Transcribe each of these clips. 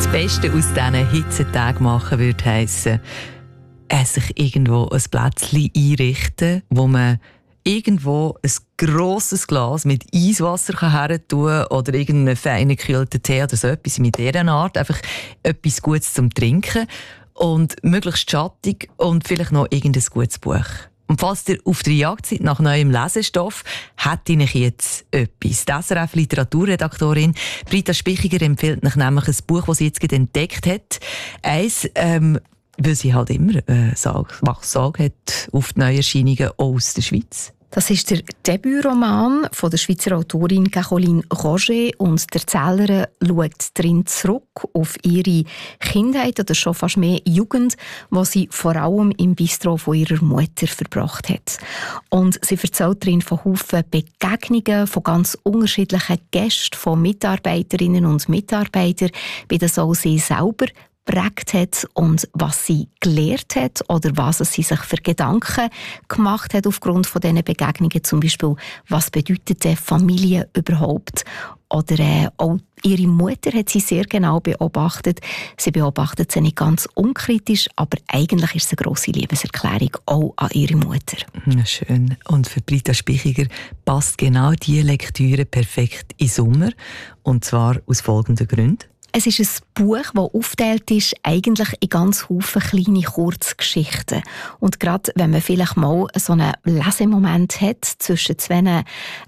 Das Beste aus diesen Hitzetagen machen würde heissen, sich irgendwo ein Plätzchen einrichten, wo man irgendwo ein grosses Glas mit Eiswasser her tun kann oder irgendeinen feinen gekühlten Tee oder so etwas mit dieser Art. Einfach etwas Gutes zum Trinken und möglichst schattig und vielleicht noch irgendein gutes Buch. Und falls ihr auf der Jagd seid nach neuem Lesestoff, hätte ich jetzt etwas. Die SRF-Literaturredaktorin Britta Spichiger empfiehlt euch nämlich ein Buch, das sie jetzt gerade entdeckt hat. Eins, weil sie halt immer Sage hat auf die Neuerscheinungen aus der Schweiz. Das ist der Debütroman von der Schweizer Autorin Caroline Roger und der Erzählerin schaut drin zurück auf ihre Kindheit oder schon fast mehr Jugend, die sie vor allem im Bistro von ihrer Mutter verbracht hat. Und sie erzählt drin von Haufen Begegnungen, von ganz unterschiedlichen Gästen, von Mitarbeiterinnen und Mitarbeitern, wie das auch sie selber geprägt hat und was sie gelernt hat oder was sie sich für Gedanken gemacht hat aufgrund von diesen Begegnungen. Zum Beispiel, was bedeutet Familie überhaupt? Oder auch ihre Mutter hat sie sehr genau beobachtet. Sie beobachtet sie nicht ganz unkritisch, aber eigentlich ist es eine grosse Liebeserklärung auch an ihre Mutter. Schön. Und für Britta Spichiger passt genau diese Lektüre perfekt in Sommer. Und zwar aus folgenden Gründen. Es ist ein Buch, das aufgeteilt ist, eigentlich in ganz Haufen kleine Kurzgeschichten. Und gerade wenn man vielleicht mal so einen Lesemoment hat zwischen zwei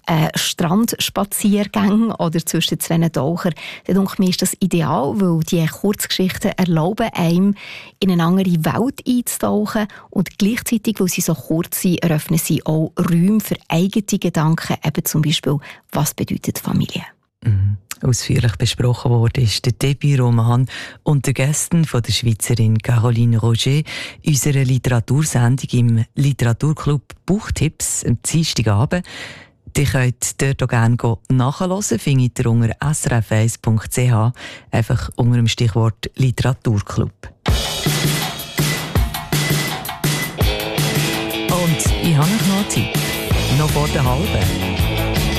Strandspaziergängen oder zwischen zwei Tauchern, dann denke ich mir, ist das ideal, weil die Kurzgeschichten erlauben einem, in eine andere Welt einzutauchen und gleichzeitig, weil sie so kurz sind, eröffnen sie auch Räume für eigene Gedanken, eben zum Beispiel, was bedeutet Familie. Ausführlich besprochen wurde ist der Debütroman unter Gästen von der Schweizerin Caroline Roger, unserer Literatursendung im Literaturclub Buchtipps am Dienstagabend. Ihr könnt dort auch gerne nachhören, findet ihr unter srf1.ch, einfach unter dem Stichwort Literaturclub. Und ich habe noch Zeit, noch vor der halben.